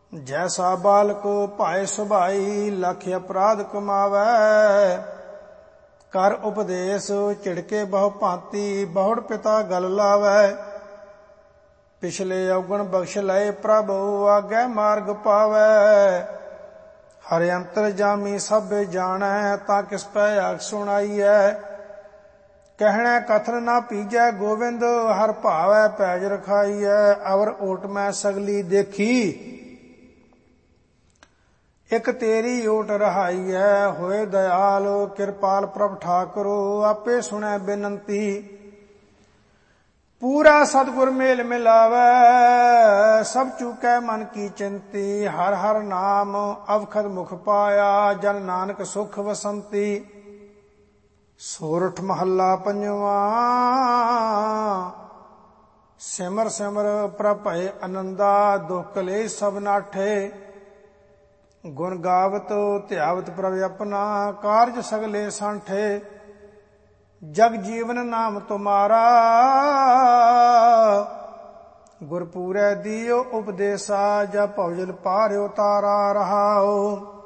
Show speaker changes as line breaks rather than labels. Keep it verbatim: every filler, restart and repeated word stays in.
जैसा बालक भाए सुभाई लख अपराध कमावै। कर उपदेश चिड़के बहु भांति बहुड़ पिता गल लावै। पिछले अवगुण बख्श लय प्रभु आगे मार्ग पावै। हरे अंतर जामी सब जानै ता किस पै आख सुनाईऐ। कहने कथन ना पीजै गोविंद हर भावै पैज रखाईऐ। अवर ओट मैं सगली देखी एक तेरी ओट रहाई है। होए दयाल कृपाल प्रभ ठाकुर आपे सुनै बेनंती। पूरा सतगुर मेल मिलावै सब चूकै मन की चिंती। हर हर नाम अवखद मुख पाया जन नानक सुख वसंती। सोरठ महला पंजवा। सिमर सिमर प्रभ भय आनंदा दुख कलेश सब नाठे। गुण गावत ध्यावत प्रभ अपना कारज सगले सांठे। जग जीवन नाम तुम्हारा गुरपूरै दियो उपदेसा। जब भवजल पार उतारा रहाओ।